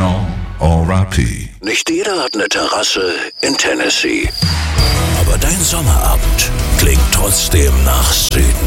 Original R.I.P. Nicht jeder hat eine Terrasse in Tennessee. Aber dein Sommerabend klingt trotzdem nach Süden.